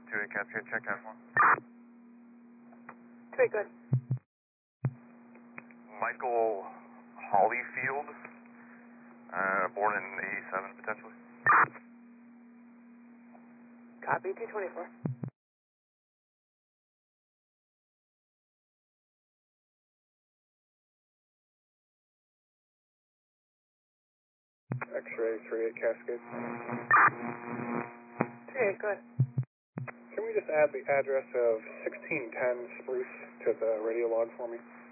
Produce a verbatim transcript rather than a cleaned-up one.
two eight Cascade, check out one. two eight, good. Michael Hollyfield, uh, born in eighty-seven potentially. Copy, two twenty-four. X-ray three eight Cascade. three eight, good. Can we just add the address of sixteen ten Spruce to the radio log for me?